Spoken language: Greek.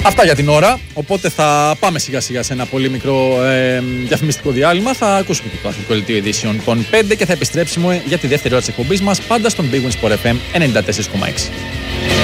Αυτά για την ώρα, οπότε θα πάμε σιγά σιγά σε ένα πολύ μικρό διαφημιστικό διάλειμμα. Θα ακούσουμε και το αθλητικό δελτίο ειδήσεων των 5 και θα επιστρέψουμε για τη δεύτερη ώρα της εκπομπής μας, πάντα στον Big Win Sport FM 94,6.